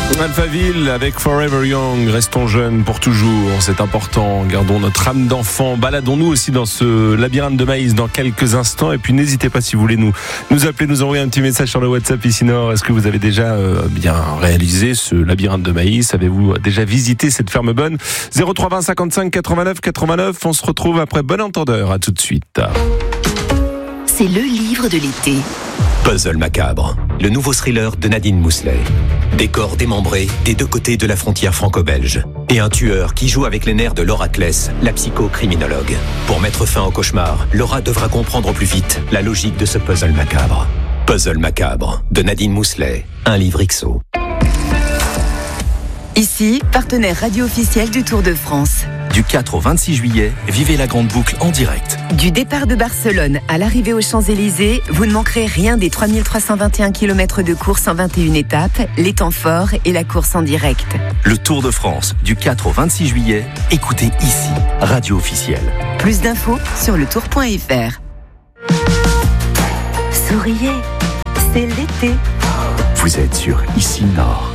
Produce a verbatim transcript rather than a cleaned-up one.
Alphaville avec Forever Young, restons jeunes pour toujours, c'est important, gardons notre âme d'enfant, baladons-nous aussi dans ce labyrinthe de maïs dans quelques instants et puis n'hésitez pas si vous voulez nous, nous appeler, nous envoyer un petit message sur le WhatsApp ici Nord. Est-ce que vous avez déjà euh, bien réalisé ce labyrinthe de maïs? Avez-vous déjà visité cette ferme bonne? zéro trois vingt cinquante-cinq quatre-vingt-neuf quatre-vingt-neuf, on se retrouve après Bon Entendeur, à tout de suite. C'est le livre de l'été. Puzzle macabre, le nouveau thriller de Nadine Mousselet. Des corps démembrés des deux côtés de la frontière franco-belge. Et un tueur qui joue avec les nerfs de Laura Kless, la psychocriminologue. Pour mettre fin au cauchemar, Laura devra comprendre au plus vite la logique de ce puzzle macabre. Puzzle macabre, de Nadine Mousselet, un livre X O. Ici, partenaire radio officiel du Tour de France. Du quatre au vingt-six juillet, vivez la grande boucle en direct. Du départ de Barcelone à l'arrivée aux Champs-Élysées, vous ne manquerez rien des trois mille trois cent vingt et un kilomètres de course en vingt et une étapes, les temps forts et la course en direct. Le Tour de France, du quatre au vingt-six juillet, écoutez ici, radio officielle. Plus d'infos sur le tour point f r. Souriez, c'est l'été. Vous êtes sur Ici Nord.